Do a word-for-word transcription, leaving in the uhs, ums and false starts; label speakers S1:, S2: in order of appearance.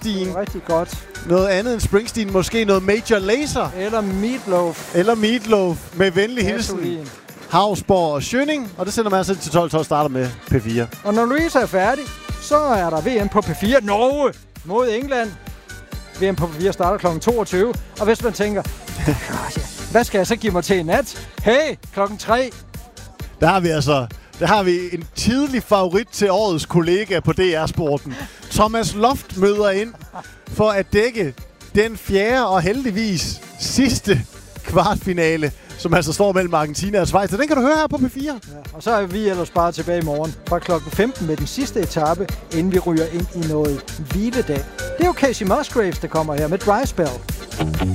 S1: Springsteen.
S2: Rigtig godt.
S1: Noget andet end Springsteen. Måske noget Major Lazer.
S2: Eller Meatloaf.
S1: Eller Meatloaf. Med venlig hilsen.
S2: Gasolin.
S1: Havsborg og Schønning. Og det sender man altså til tolv tolv starter med P fire.
S2: Og når Louise er færdig, så er der V M på P fire. Norge mod England. V M på P fire starter klokken toogtyve. Og hvis man tænker, hvad skal jeg så give mig til i nat? Hey, klokken tre.
S1: Der har vi altså... Der har vi en tidlig favorit til årets kollega på D R-sporten. Thomas Loft møder ind for at dække den fjerde og heldigvis sidste kvartfinale, som altså står mellem Argentina og Schweiz. Så den kan du høre her på P fire. Ja,
S2: og så er vi ellers bare tilbage i morgen fra klokken femten med den sidste etape, inden vi ryger ind i noget hviledag. Det er jo Casey Musgraves, der kommer her med Dry Spell.